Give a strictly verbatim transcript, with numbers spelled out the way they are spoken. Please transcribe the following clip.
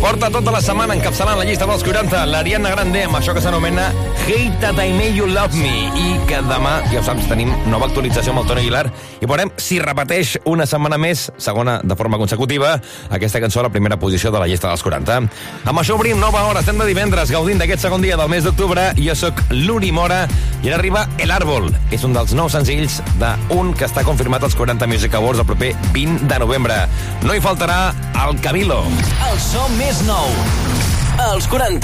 Porta tota la setmana encapçalant la llista dels quaranta l'Ariana Grande amb això que s'anomena Hate That I Made You Love Me, i que demà, ja ho saps, tenim nova actualització amb el Toni Aguilar i veurem si repeteix una setmana més, segona de forma consecutiva, aquesta cançó a la primera posició de la llista dels quaranta. Amb això obrim nova hora, estem de divendres gaudint d'aquest segon dia del mes d'octubre. Jo sóc l'Uri Mora i ara arriba El Árbol. És un dels nous senzills d'un que està confirmat als quaranta Music Awards el proper vint de novembre. No hi faltarà el Camilo. El so més nou, els quaranta.